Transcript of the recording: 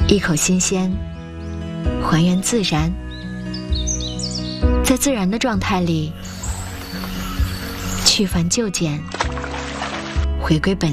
一口新鲜，还原自然，在自然的状态里去繁就简，回归本